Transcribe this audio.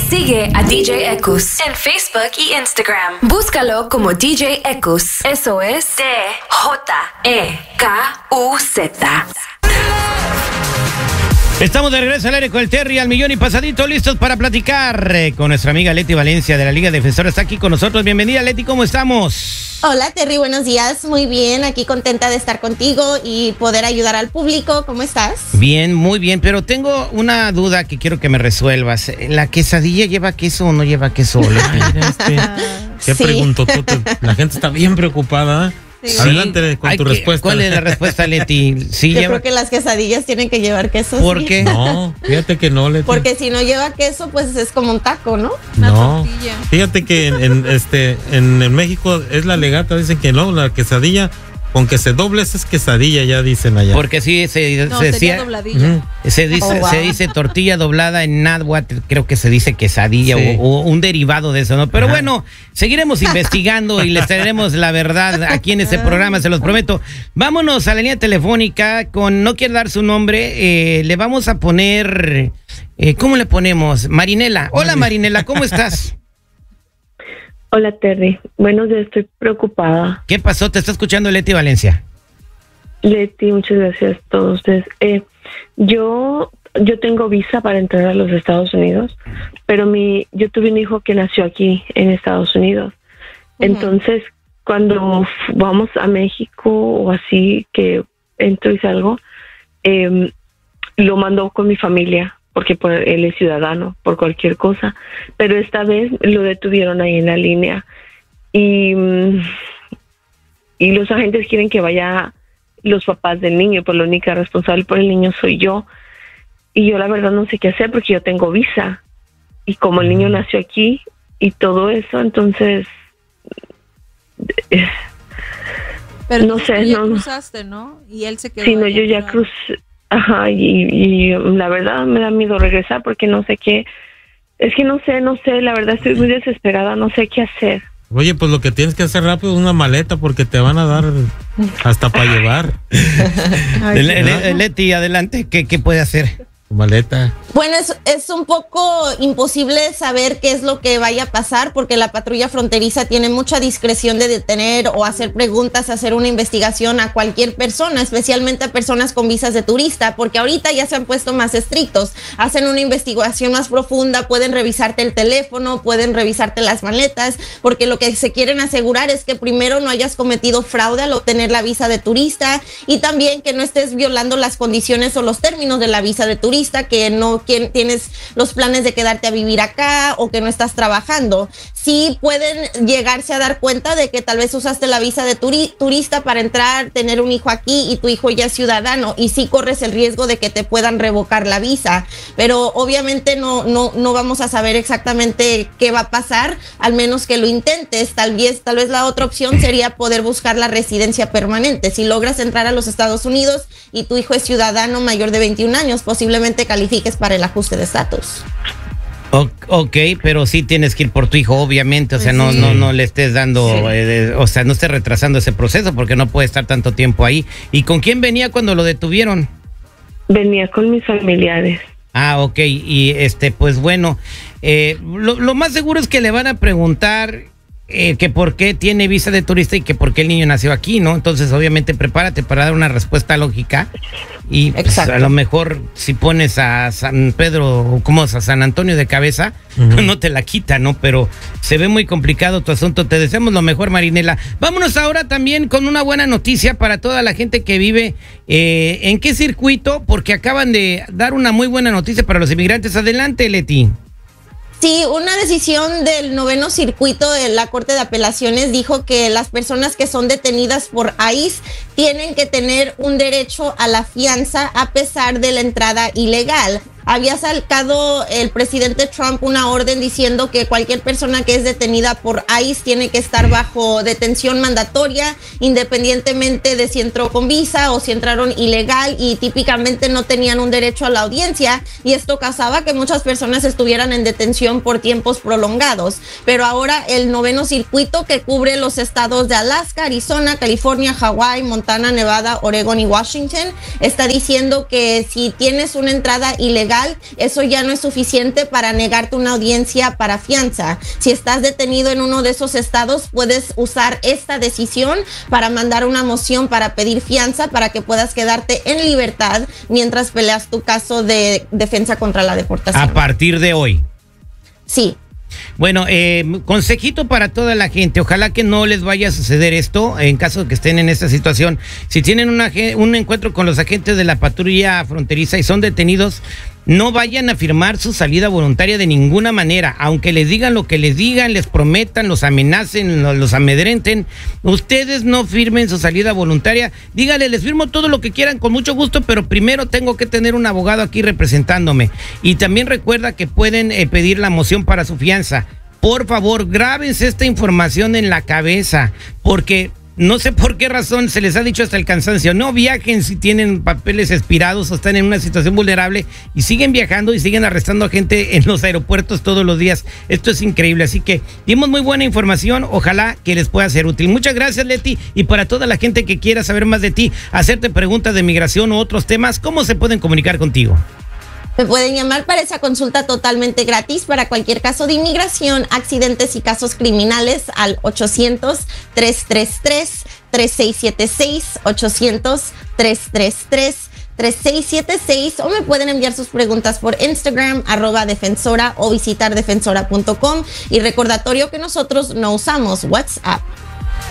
Sigue a DJ Ekus en Facebook y Instagram. Búscalo como DJ Ekus. Eso es DJEKUZ. Estamos de regreso al aire con el Terry al millón y pasadito, listos para platicar con nuestra amiga Leti Valencia de la Liga Defensora. Está aquí con nosotros. Bienvenida, Leti, ¿cómo estamos? Hola, Terry, buenos días. Muy bien, aquí contenta de estar contigo y poder ayudar al público. ¿Cómo estás? Bien, muy bien, pero tengo una duda que quiero que me resuelvas. ¿La quesadilla lleva queso o no lleva queso, Leti? ¿Qué pregunto? La gente está bien preocupada. Sí. Adelante con tu respuesta. ¿Cuál es la respuesta, Leti? Sí, yo creo que las quesadillas tienen que llevar queso. ¿Por qué? No, fíjate que no, Leti. Porque si no lleva queso, pues es como un taco, ¿no? Una tortilla. Fíjate que en México es la legata, dicen que no, la quesadilla con que se doble es quesadilla, ya dicen allá. Porque sí se decía dobladilla. Se dice tortilla doblada en náhuatl, creo que se dice quesadilla, sí, o un derivado de eso, ¿no? Pero bueno, seguiremos investigando y les traeremos la verdad aquí en este programa, se los prometo. Vámonos a la línea telefónica con, no quiere dar su nombre, le vamos a poner, ¿cómo le ponemos? Marinela. Hola, Marinela, ¿cómo estás? Hola, Terry. Buenos días, estoy preocupada. ¿Qué pasó? Te está escuchando Leti Valencia. Leti, muchas gracias a todos ustedes. Yo tengo visa para entrar a los Estados Unidos, pero yo tuve un hijo que nació aquí en Estados Unidos. Entonces, cuando vamos a México o así, que entro y salgo, lo mando con mi familia, porque él es ciudadano, por cualquier cosa. Pero esta vez lo detuvieron ahí en la línea. Y los agentes quieren que vaya los papás del niño, pues la única responsable por el niño soy yo. Y yo la verdad no sé qué hacer porque yo tengo visa. Y como el niño nació aquí y todo eso, entonces... Pero no sé, ya cruzaste, ¿no? Y él se quedó. Sí, no, yo ya crucé. Ajá, y la verdad me da miedo regresar porque no sé qué. Es que no sé, la verdad estoy muy desesperada, no sé qué hacer. Oye, pues lo que tienes que hacer rápido es una maleta porque te van a dar hasta para llevar. Leti, adelante, ¿qué puede hacer? Maleta. Bueno, es un poco imposible saber qué es lo que vaya a pasar porque la patrulla fronteriza tiene mucha discreción de detener o hacer preguntas, hacer una investigación a cualquier persona, especialmente a personas con visas de turista, porque ahorita ya se han puesto más estrictos, hacen una investigación más profunda, pueden revisarte el teléfono, pueden revisarte las maletas, porque lo que se quieren asegurar es que primero no hayas cometido fraude al obtener la visa de turista y también que no estés violando las condiciones o los términos de la visa de turista, que no tienes los planes de quedarte a vivir acá o que no estás trabajando. Sí pueden llegarse a dar cuenta de que tal vez usaste la visa de turista para entrar, tener un hijo aquí y tu hijo ya es ciudadano y sí corres el riesgo de que te puedan revocar la visa, pero obviamente no vamos a saber exactamente qué va a pasar, al menos que lo intentes. Tal vez la otra opción sería poder buscar la residencia permanente. Si logras entrar a los Estados Unidos y tu hijo es ciudadano mayor de 21 años, posiblemente califiques para el ajuste de estatus. Ok, pero sí tienes que ir por tu hijo, obviamente, o sea, no le estés dando, o sea, no estés retrasando ese proceso porque no puede estar tanto tiempo ahí. ¿Y con quién venía cuando lo detuvieron? Venía con mis familiares. Ah, ok, y pues bueno, lo más seguro es que le van a preguntar que por qué tiene visa de turista y que por qué el niño nació aquí, ¿no? Entonces, obviamente, prepárate para dar una respuesta lógica y pues, a lo mejor si pones a San Pedro, como a San Antonio de cabeza, no te la quita, ¿no? Pero se ve muy complicado tu asunto. Te deseamos lo mejor, Marinela. Vámonos ahora también con una buena noticia para toda la gente que vive ¿en qué circuito? Porque acaban de dar una muy buena noticia para los inmigrantes. Adelante, Leti. Sí, una decisión del 9º circuito de la Corte de Apelaciones dijo que las personas que son detenidas por ICE tienen que tener un derecho a la fianza a pesar de la entrada ilegal. Había sacado el presidente Trump una orden diciendo que cualquier persona que es detenida por ICE tiene que estar bajo detención mandatoria, independientemente de si entró con visa o si entraron ilegal, y típicamente no tenían un derecho a la audiencia, y esto causaba que muchas personas estuvieran en detención por tiempos prolongados. Pero ahora el 9º circuito, que cubre los estados de Alaska, Arizona, California, Hawái, Montana, Nevada, Oregon y Washington, está diciendo que si tienes una entrada ilegal ilegal, eso ya no es suficiente para negarte una audiencia para fianza. Si estás detenido en uno de esos estados, puedes usar esta decisión para mandar una moción para pedir fianza para que puedas quedarte en libertad mientras peleas tu caso de defensa contra la deportación. A partir de hoy. Sí. Bueno, consejito para toda la gente. Ojalá que no les vaya a suceder esto en caso de que estén en esta situación. Si tienen un encuentro con los agentes de la patrulla fronteriza y son detenidos, no vayan a firmar su salida voluntaria de ninguna manera. Aunque les digan lo que les digan, les prometan, los amenacen, los amedrenten, ustedes no firmen su salida voluntaria. Díganle, les firmo todo lo que quieran con mucho gusto, pero primero tengo que tener un abogado aquí representándome. Y también recuerda que pueden pedir la moción para su fianza. Por favor, grábense esta información en la cabeza, porque no sé por qué razón se les ha dicho hasta el cansancio, no viajen si tienen papeles expirados o están en una situación vulnerable, y siguen viajando y siguen arrestando a gente en los aeropuertos todos los días. Esto es increíble, así que dimos muy buena información, ojalá que les pueda ser útil. Muchas gracias, Leti, y para toda la gente que quiera saber más de ti, hacerte preguntas de migración u otros temas, ¿cómo se pueden comunicar contigo? Me pueden llamar para esa consulta totalmente gratis para cualquier caso de inmigración, accidentes y casos criminales al 800-333-3676, 800-333-3676, o me pueden enviar sus preguntas por Instagram, @defensora, o visitar defensora.com. Y recordatorio que nosotros no usamos WhatsApp.